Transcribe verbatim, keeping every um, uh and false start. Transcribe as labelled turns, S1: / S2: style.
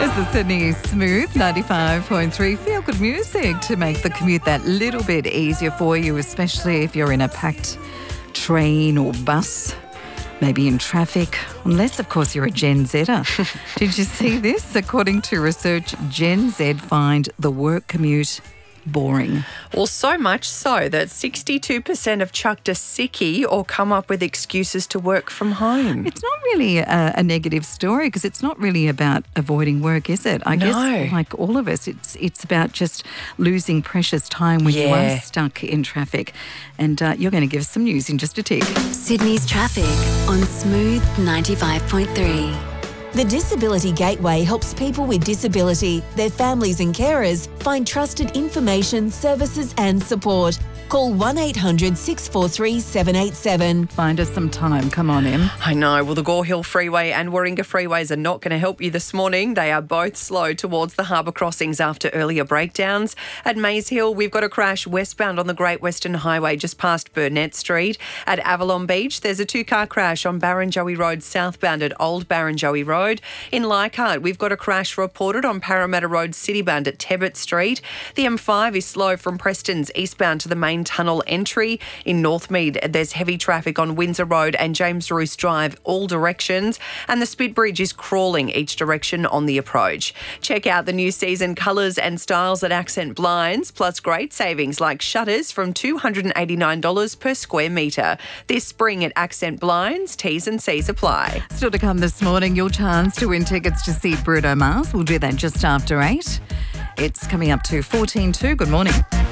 S1: This is Sydney's Smooth ninety-five point three. Feel good music to make the commute that little bit easier for you, especially if you're in a packed train or bus, maybe in traffic, unless, of course, you're a Gen Zer. Did you see this? According to research, Gen Z find the work commute boring.
S2: Well, so much so that sixty-two percent have chucked a sickie or come up with excuses to work from home.
S1: It's not really a, a negative story because it's not really about avoiding work, is it? I
S2: No.
S1: guess, like all of us, it's it's about just losing precious time when you
S2: Yeah.
S1: are stuck in traffic. And uh, you're going to give us some news in just a tick.
S3: Sydney's traffic on Smooth ninety-five point three.
S4: The Disability Gateway helps people with disability, their families and carers find trusted information, services and support. Call one eight hundred six four three seven eight seven.
S1: Find us some time. Come on, Em.
S2: I know. Well, the Gore Hill Freeway and Warringah Freeways are not going to help you this morning. They are both slow towards the harbour crossings after earlier breakdowns. At Maze Hill, we've got a crash westbound on the Great Western Highway just past Burnett Street. At Avalon Beach, there's a two-car crash on Barrenjoey Road southbound at Old Barrenjoey Road. In Leichhardt, we've got a crash reported on Parramatta Road citybound at Tebbit Street. The M five is slow from Preston's eastbound to the main tunnel entry. In Northmead, there's heavy traffic on Windsor Road and James Roos Drive, all directions, and the Spit Bridge is crawling each direction on the approach. Check out the new season colours and styles at Accent Blinds, plus great savings like shutters from two hundred eighty-nine dollars per square metre. This spring at Accent Blinds, T's and C's apply.
S1: Still to come this morning, your chance to win tickets to see Bruno Mars. We'll do that just after eight. It's coming up to fourteen two. Good morning.